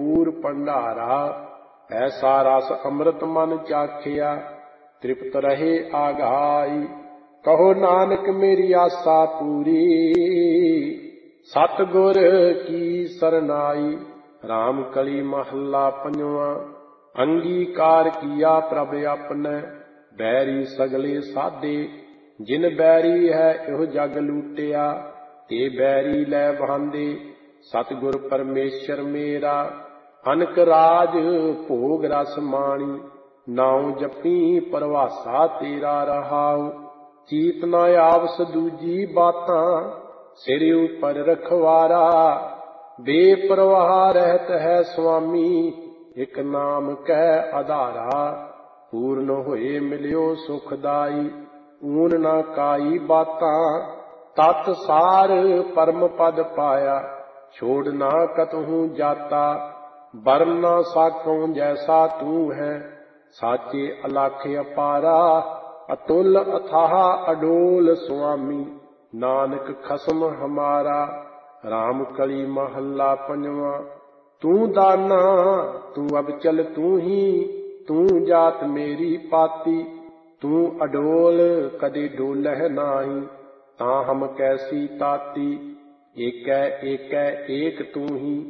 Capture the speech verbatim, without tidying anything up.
पूर भंडारा। ऐसा रस अमृत मन चाखिया तृप्त रहे आघाई। कहो नानक मेरी आसा पूरी सतगुर की सरनाई। राम कली महला पंजवा। अंगीकार किया प्रभ अपने बैरी सगले साधे। जिन बैरी है इहो जग लूटिया ते बैरी लै बहांदे। सतगुर परमेश्वर मेरा अनक राज भोग रस माणी। नाਉ जपी परवासा तेरा रहाऊ। चीत न आवस दूजी बातां सिर उपर रखवारा। बेपरवाह रहत है स्वामी इक नाम कह आधारा। पूर्ण होए मिलियो सुखदाई ऊन न काई बातां। तत सार परम पद पाया छोड़ ना कतहूँ जाता। बरन न साकों जैसा तू है साचे अलख अपारा। अतुल अथाह अडोल स्वामी नानक खसम हमारा। राम कली महला पंजवा। तू दाना तू अब चल तू ही तू जात मेरी पाती। तू अडोल कदे डोलह नाही ता हम कैसी ताती। एकै एकै एक तू ही